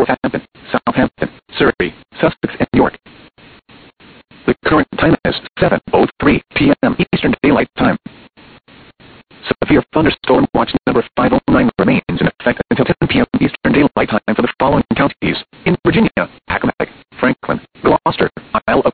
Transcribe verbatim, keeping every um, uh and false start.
Northampton, Southampton, Surrey, Sussex, and York. The current time is seven oh three p m Eastern Daylight Time. Severe thunderstorm watch number five oh nine remains in effect until ten p m Eastern Daylight Time for the following counties: in Virginia, Accomack, Franklin, Gloucester, Isle of